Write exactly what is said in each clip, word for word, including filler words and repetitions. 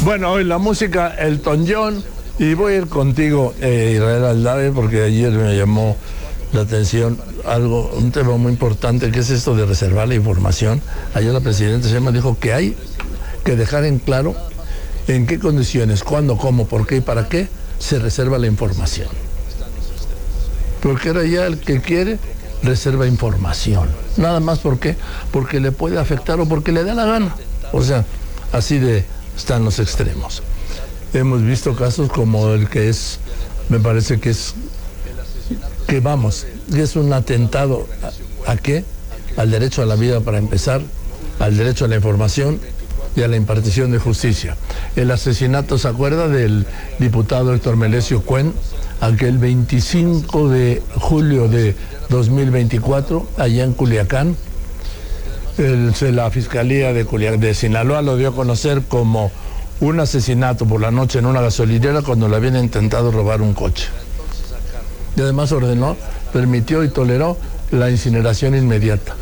Bueno, hoy la música, Elton John, y voy a ir contigo, eh, Israel Aldave, porque ayer me llamó la atención algo, un tema muy importante, que es esto de reservar la información. Ayer la presidenta Sheinbaum me dijo que hay que dejar en claro en qué condiciones, cuándo, cómo, por qué y para qué se reserva la información. Porque ahora ya el que quiere reserva información. Nada más, ¿por qué? Porque le puede afectar o porque le da la gana. O sea, así de están los extremos. Hemos visto casos como el que es, me parece que es, que vamos, que es un atentado a, ¿a qué? Al derecho a la vida para empezar, al derecho a la información y a la impartición de justicia. El asesinato, ¿se acuerda del diputado Héctor Melesio Cuen? Aquel veinticinco de julio de dos mil veinticuatro, allá en Culiacán. El, la Fiscalía de, Culiacán, de Sinaloa lo dio a conocer como un asesinato por la noche en una gasolinera cuando le habían intentado robar un coche. Y además ordenó, permitió y toleró la incineración inmediata.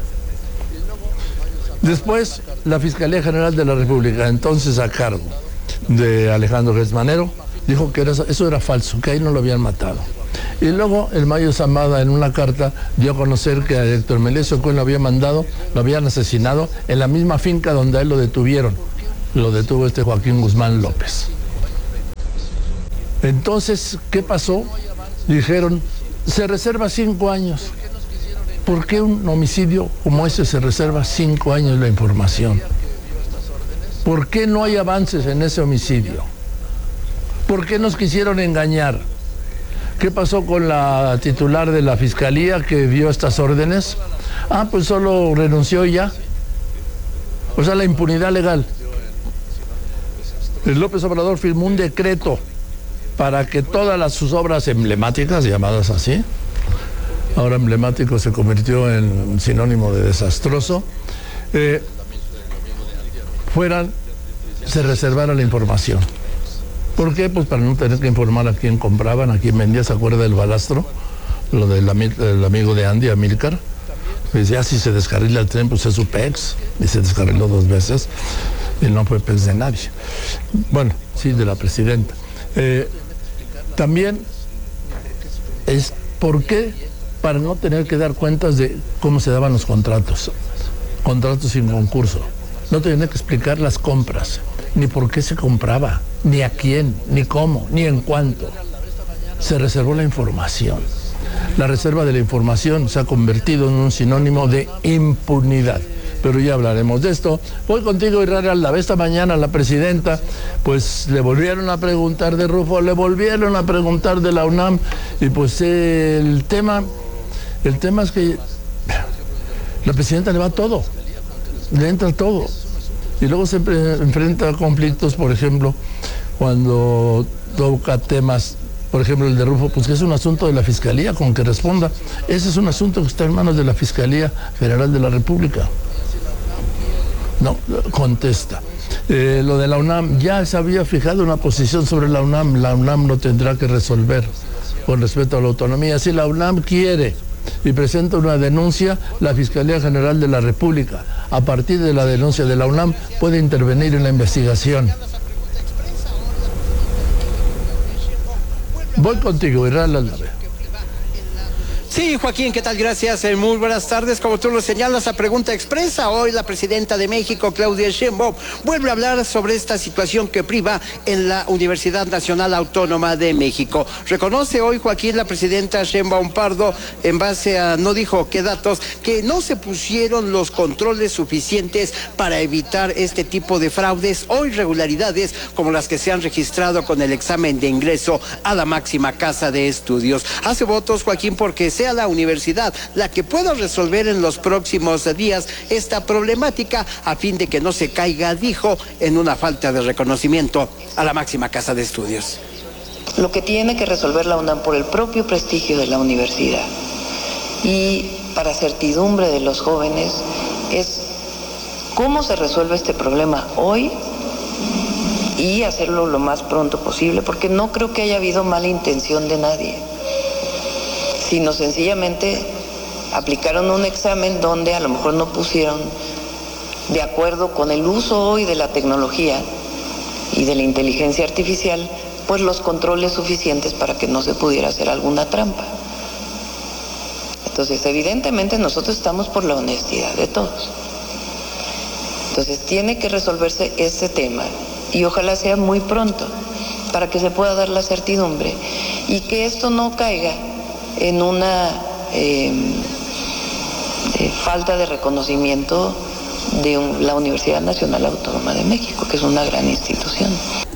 Después, la Fiscalía General de la República, entonces a cargo de Alejandro Gertz Manero, dijo que era, eso era falso, que ahí no lo habían matado. Y luego el Mayo Zambada en una carta dio a conocer que a Héctor Melesio Cuen lo había mandado, lo habían asesinado en la misma finca donde a él lo detuvieron. Lo detuvo este Joaquín Guzmán López. Entonces, ¿qué pasó? Dijeron, se reserva cinco años. ¿Por qué un homicidio como ese se reserva cinco años la información? ¿Por qué no hay avances en ese homicidio? ¿Por qué nos quisieron engañar? ¿Qué pasó con la titular de la Fiscalía que dio estas órdenes? Ah, pues solo renunció y ya. O sea, la impunidad legal. El López Obrador firmó un decreto para que todas las, sus obras emblemáticas, llamadas así, ahora emblemático se convirtió en sinónimo de desastroso, eh, fueran, se reservara la información. ¿Por qué? Pues para no tener que informar a quién compraban, a quién vendía. ¿Se acuerda del balastro? Lo del, ami del amigo de Andy, Amílcar. Pues ya si se descarrila el tren, pues es su pex. Y se descarriló dos veces. Y no fue pex de nadie. Bueno, sí, de la presidenta. Eh, también es ¿por qué? Para no tener que dar cuentas de cómo se daban los contratos. Contratos sin concurso. No tener que explicar las compras, ni por qué se compraba, ni a quién, ni cómo, ni en cuánto. Se reservó la información. La reserva de la información se ha convertido en un sinónimo de impunidad. Pero ya hablaremos de esto. Voy contigo, Israel Aldave. Esta mañana la presidenta, pues le volvieron a preguntar de Rufo, le volvieron a preguntar de la UNAM, y pues eh, el tema, el tema es que la presidenta le va todo, le entra todo. Y luego se enfrenta a conflictos, por ejemplo, cuando toca temas, por ejemplo, el de Rufo, pues que es un asunto de la Fiscalía, con que responda. Ese es un asunto que está en manos de la Fiscalía Federal de la República. No, contesta. Eh, lo de la UNAM, ya se había fijado una posición sobre la UNAM, la UNAM lo tendrá que resolver con respecto a la autonomía. Si la UNAM quiere y presenta una denuncia, la Fiscalía General de la República, a partir de la denuncia de la UNAM, puede intervenir en la investigación. Voy contigo, Israel Aldave. Sí, Joaquín, ¿qué tal? Gracias. Eh, muy buenas tardes. Como tú lo señalas, a pregunta expresa, hoy la presidenta de México, Claudia Sheinbaum, vuelve a hablar sobre esta situación que priva en la Universidad Nacional Autónoma de México. Reconoce hoy, Joaquín, la presidenta Sheinbaum Pardo, en base a, no dijo qué datos, que no se pusieron los controles suficientes para evitar este tipo de fraudes o irregularidades como las que se han registrado con el examen de ingreso a la máxima casa de estudios. Hace votos, Joaquín, porque sea la universidad la que pueda resolver en los próximos días esta problemática a fin de que no se caiga, dijo, en una falta de reconocimiento a la máxima casa de estudios. Lo que tiene que resolver la UNAM por el propio prestigio de la universidad y para certidumbre de los jóvenes es cómo se resuelve este problema hoy y hacerlo lo más pronto posible, porque no creo que haya habido mala intención de nadie, sino sencillamente aplicaron un examen donde a lo mejor no pusieron de acuerdo con el uso hoy de la tecnología y de la inteligencia artificial, pues los controles suficientes para que no se pudiera hacer alguna trampa. Entonces, evidentemente nosotros estamos por la honestidad de todos. Entonces, tiene que resolverse ese tema y ojalá sea muy pronto para que se pueda dar la certidumbre y que esto no caiga en una eh, de falta de reconocimiento de un, la Universidad Nacional Autónoma de México, que es una gran institución.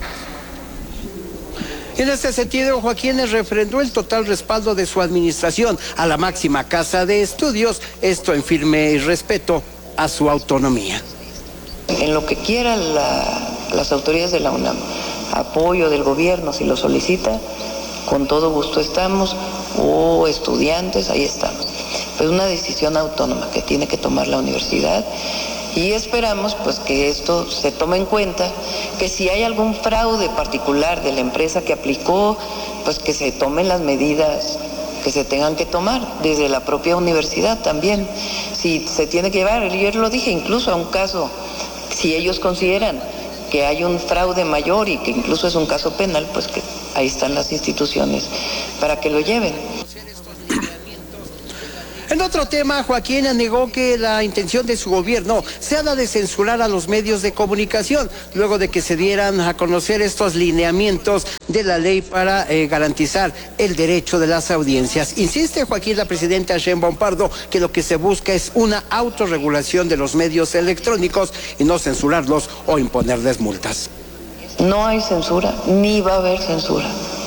En este sentido, Joaquín refrendó el total respaldo de su administración a la máxima casa de estudios, esto en firme respeto a su autonomía. En lo que quieran la, las autoridades de la UNAM, apoyo del gobierno si lo solicita, con todo gusto estamos, o estudiantes, ahí estamos. Pero es una decisión autónoma que tiene que tomar la universidad y esperamos pues que esto se tome en cuenta, que si hay algún fraude particular de la empresa que aplicó, pues que se tomen las medidas que se tengan que tomar desde la propia universidad también. Si se tiene que llevar, yo lo dije, incluso a un caso, si ellos consideran que hay un fraude mayor y que incluso es un caso penal, pues que ahí están las instituciones para que lo lleven. En otro tema, Joaquín negó que la intención de su gobierno sea la de censurar a los medios de comunicación, luego de que se dieran a conocer estos lineamientos de la ley para eh, garantizar el derecho de las audiencias. Insiste Joaquín, la presidenta Sheinbaum Pardo, que lo que se busca es una autorregulación de los medios electrónicos y no censurarlos o imponerles multas. No hay censura, ni va a haber censura.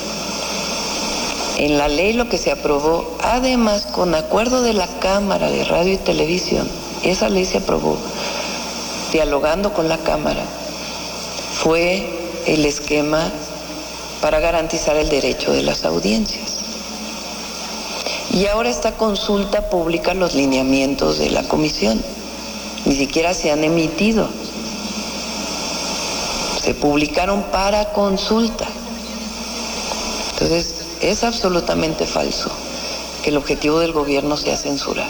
En la ley lo que se aprobó, además con acuerdo de la Cámara de Radio y Televisión, esa ley se aprobó dialogando con la Cámara, fue el esquema para garantizar el derecho de las audiencias. Y ahora esta consulta pública los lineamientos de la comisión, ni siquiera se han emitido, se publicaron para consulta. Entonces, es absolutamente falso que el objetivo del gobierno sea censurar.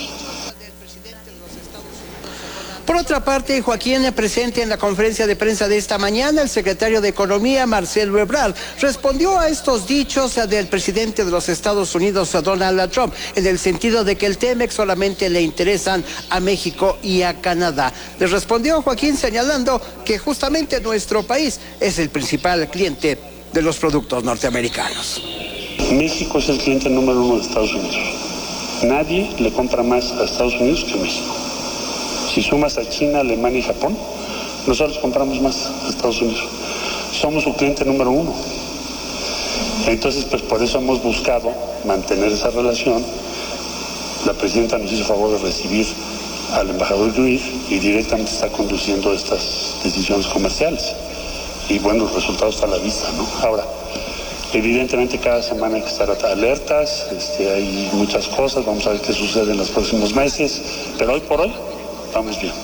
Por otra parte, Joaquín, presente en la conferencia de prensa de esta mañana, el secretario de Economía, Marcelo Ebrard, respondió a estos dichos del presidente de los Estados Unidos, Donald Trump, en el sentido de que el T-MEC solamente le interesan a México y a Canadá. Le respondió Joaquín señalando que justamente nuestro país es el principal cliente de los productos norteamericanos. México es el cliente número uno de Estados Unidos. Nadie le compra más a Estados Unidos que a México. Si sumas a China, Alemania y Japón, nosotros compramos más a Estados Unidos. Somos su cliente número uno. Entonces, pues por eso hemos buscado mantener esa relación. La presidenta nos hizo favor de recibir al embajador Greer y directamente está conduciendo estas decisiones comerciales. Y bueno, los resultados están a la vista, ¿no? Ahora, evidentemente cada semana hay que estar alertas, este, hay muchas cosas, vamos a ver qué sucede en los próximos meses, pero hoy por hoy estamos bien.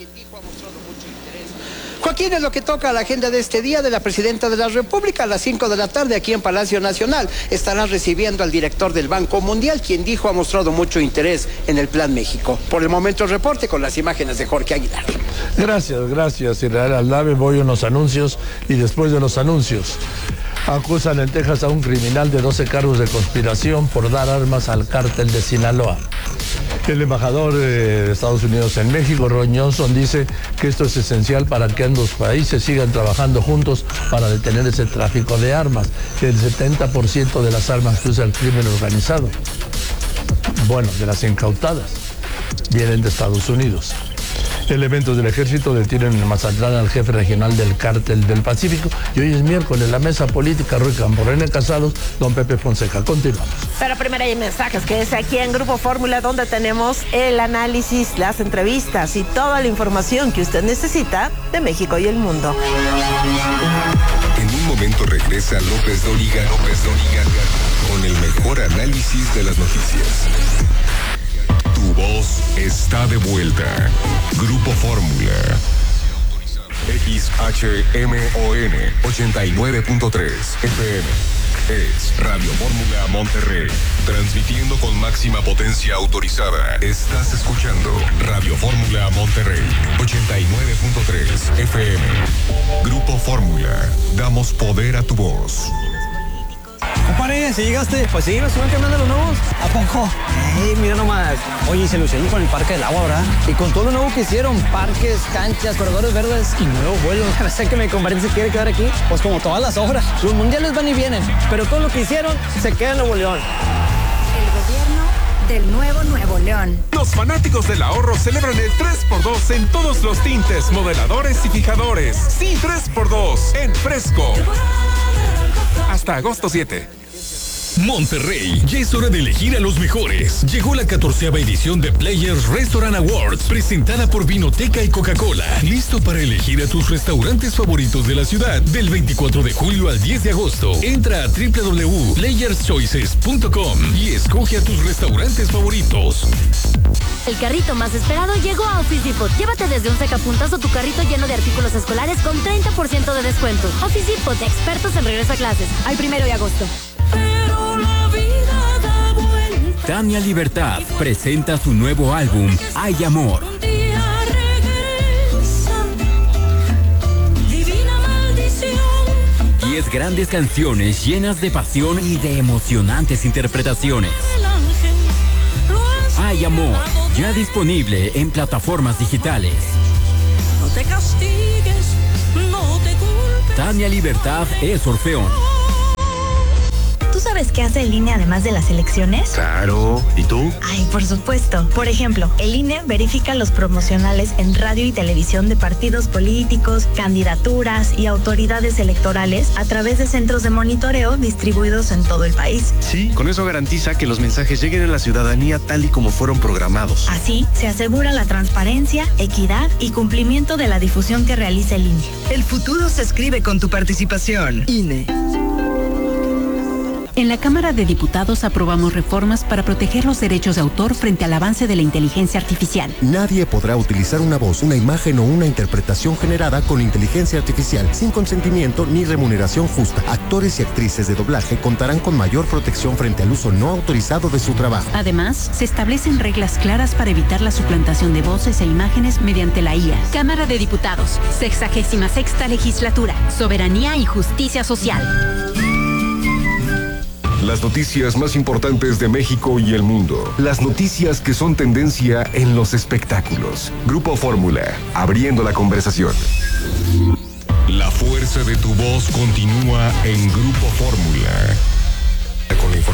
Joaquín, es lo que toca a la agenda de este día de la Presidenta de la República. A las cinco de la tarde aquí en Palacio Nacional estará recibiendo al director del Banco Mundial, quien dijo ha mostrado mucho interés en el Plan México. Por el momento el reporte con las imágenes de Jorge Aguilar. Gracias, gracias, Israel Aldave. Voy a unos anuncios y después de los anuncios. Acusan en Texas a un criminal de doce cargos de conspiración por dar armas al cártel de Sinaloa. El embajador de Estados Unidos en México, Ron Johnson, dice que esto es esencial para que ambos países sigan trabajando juntos para detener ese tráfico de armas. El setenta por ciento de las armas que usa el crimen organizado, bueno, de las incautadas, vienen de Estados Unidos. Elementos del ejército detienen en Mazatlán al jefe regional del Cártel del Pacífico. Y hoy es miércoles, la mesa política, Roy Campos, René Casados, don Pepe Fonseca. Continuamos. Pero primero hay mensajes, que es aquí en Grupo Fórmula, donde tenemos el análisis, las entrevistas y toda la información que usted necesita de México y el mundo. En un momento regresa López Dóriga, López Dóriga, con el mejor análisis de las noticias. Tu voz está de vuelta. Grupo Fórmula. X H M O N ochenta y nueve punto tres F M. Es Radio Fórmula Monterrey. Transmitiendo con máxima potencia autorizada. Estás escuchando Radio Fórmula Monterrey ochenta y nueve punto tres F M. Grupo Fórmula. Fórmula. Damos poder a tu voz. Compadre, ¿sí llegaste? Pues sí, me suben que mandan los nuevos. ¿A poco? Ey, mira nomás. Oye, se lucieron con el Parque del Agua, ¿verdad? Y con todo lo nuevo que hicieron, parques, canchas, corredores verdes y nuevos vuelos. Sé que mi compadre se quiere quedar aquí, pues como todas las obras. Los mundiales van y vienen, pero todo lo que hicieron se queda en Nuevo León. El gobierno del nuevo Nuevo León. Los fanáticos del ahorro celebran el tres por dos en todos los tintes, modeladores y fijadores. Sí, tres por dos en Fresco. Hasta agosto siete. Monterrey, ya es hora de elegir a los mejores. Llegó la catorceava edición de Players Restaurant Awards, presentada por Vinoteca y Coca-Cola. Listo para elegir a tus restaurantes favoritos de la ciudad. Del veinticuatro de julio al diez de agosto. Entra a doble u doble u doble u punto players choices punto com y escoge a tus restaurantes favoritos. El carrito más esperado llegó a Office Depot. Llévate desde un sacapuntas o tu carrito lleno de artículos escolares con treinta por ciento de descuento. Office Depot, expertos en regreso a clases. Al primero de agosto. Pero la vida da vuelta. Tania Libertad presenta su nuevo álbum, Hay Amor. Un día regresa, divina maldición. Diez grandes canciones llenas de pasión y de emocionantes interpretaciones. Hay Amor, ya disponible en plataformas digitales. No te castigues, no te culpes. Tania Libertad es Orfeón. ¿Tú sabes qué hace el I N E además de las elecciones? Claro, ¿y tú? Ay, por supuesto. Por ejemplo, el I N E verifica los promocionales en radio y televisión de partidos políticos, candidaturas y autoridades electorales a través de centros de monitoreo distribuidos en todo el país. Sí, con eso garantiza que los mensajes lleguen a la ciudadanía tal y como fueron programados. Así, se asegura la transparencia, equidad y cumplimiento de la difusión que realiza el I N E. El futuro se escribe con tu participación. I N E. En la Cámara de Diputados aprobamos reformas para proteger los derechos de autor frente al avance de la inteligencia artificial. Nadie podrá utilizar una voz, una imagen o una interpretación generada con inteligencia artificial sin consentimiento ni remuneración justa. Actores y actrices de doblaje contarán con mayor protección frente al uso no autorizado de su trabajo. Además, se establecen reglas claras para evitar la suplantación de voces e imágenes mediante la I A. Cámara de Diputados, sexagésima sexta legislatura, soberanía y justicia social. Las noticias más importantes de México y el mundo. Las noticias que son tendencia en los espectáculos. Grupo Fórmula, abriendo la conversación. La fuerza de tu voz continúa en Grupo Fórmula. Con la